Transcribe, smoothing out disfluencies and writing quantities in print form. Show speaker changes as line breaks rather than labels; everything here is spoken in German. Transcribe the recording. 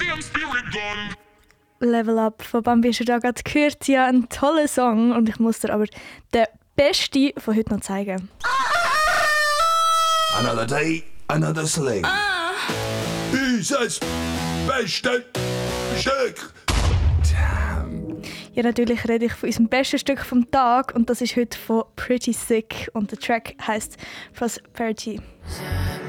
Level Up von Bambi hast du da gerade gehört. Ja, ein toller Song. Und ich muss dir aber den besten von heute noch zeigen.
Another day, another sling. Dieses beste Stück.
Ja, natürlich rede ich von unserem besten Stück vom Tag. Und das ist heute von Pretty Sick. Und der Track heisst Prosperity.